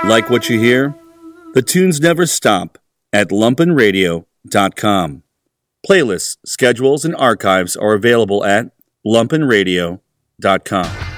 Like what you hear? The tunes never stop at lumpenradio.com. Playlists, schedules, and archives are available at lumpenradio.com.